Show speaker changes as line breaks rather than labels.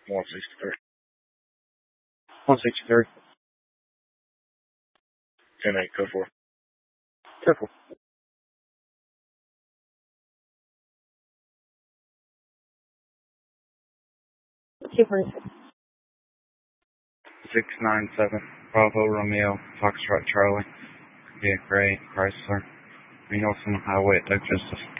163. 163. 10-8, code 4. Careful.
246.
697 Bravo Romeo Foxtrot Charlie. Via Gray Chrysler. Mean Highway at Doug Justice.